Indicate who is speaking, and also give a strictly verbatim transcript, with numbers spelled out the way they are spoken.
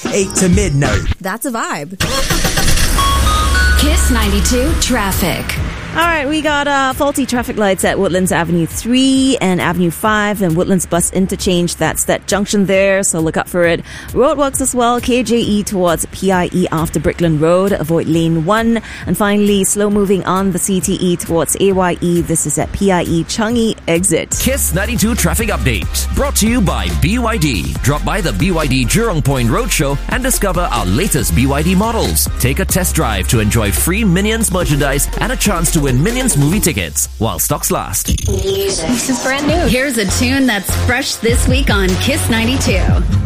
Speaker 1: eight to midnight.
Speaker 2: That's a vibe.
Speaker 3: Kiss ninety-two traffic.
Speaker 4: All right, we got uh, faulty traffic lights at Woodlands Avenue three and Avenue five and Woodlands Bus Interchange. That's that junction there, so look out for it. Roadworks as well, K J E towards P I E after Brickland Road. Avoid lane one. And finally, slow moving on the C T E towards A Y E. This is at P I E Changi exit.
Speaker 5: Kiss ninety-two traffic update. Brought to you by B Y D. Drop by the B Y D Jurong Point Roadshow and discover our latest B Y D models. Take a test drive to enjoy free Minions merchandise and a chance to win Minions movie tickets while stocks last.
Speaker 3: Music. This is brand new. Here's a tune that's fresh this week on Kiss ninety-two.